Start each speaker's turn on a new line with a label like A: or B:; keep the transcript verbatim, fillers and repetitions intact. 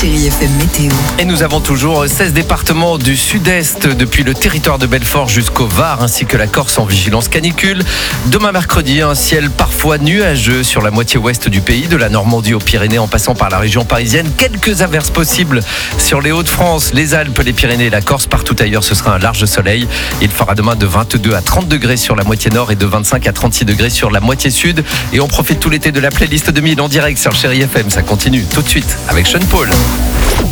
A: Chérie F M Météo.
B: Et nous avons toujours seize départements du sud-est, depuis le territoire de Belfort jusqu'au Var, ainsi que la Corse en vigilance canicule. Demain mercredi, un ciel parfois nuageux sur la moitié ouest du pays, de la Normandie aux Pyrénées en passant par la région parisienne. Quelques averses possibles sur les Hauts-de-France, les Alpes, les Pyrénées et la Corse. Partout ailleurs, ce sera un large soleil. Il fera demain de vingt-deux à trente degrés sur la moitié nord et de vingt-cinq à trente-six degrés sur la moitié sud. Et on profite tout l'été de la playlist deux mille en direct sur Chérie F M. Ça continue tout de suite avec Sean Paul.